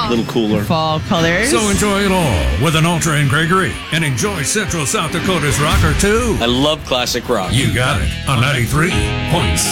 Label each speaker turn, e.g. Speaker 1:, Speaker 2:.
Speaker 1: a little cooler.
Speaker 2: Fall colors.
Speaker 3: So enjoy it all with an Ultra and Gregory, and enjoy Central South Dakota's rocker too.
Speaker 1: I love classic rock.
Speaker 3: You got it on 93.7.